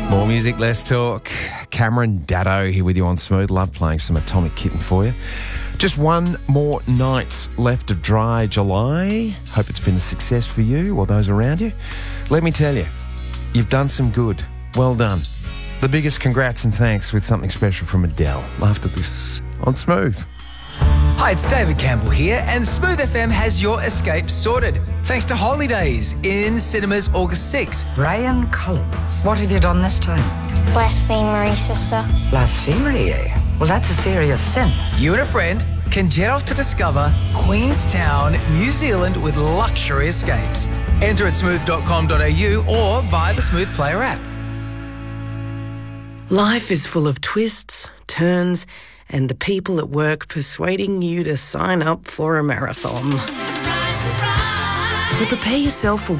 More music, less talk. Cameron Daddo here with you on Smooth. Love playing some Atomic Kitten for you. Just one more night left of dry July. Hope it's been a success for you or those around you. Let me tell you, you've done some good. Well done. The biggest congrats and thanks with something special from Adele after this on Smooth. Hi, it's David Campbell here, and Smooth FM has your escape sorted. Thanks to Holidays in cinemas August 6th. Brian Collins, what have you done this time? Blasphemery, sister. Blasphemy, eh? Well, that's a serious sin. You and a friend can jet off to discover Queenstown, New Zealand with luxury escapes. Enter at smooth.com.au or via the Smooth Player app. Life is full of twists, turns, and the people at work persuading you to sign up for a marathon. So prepare yourself for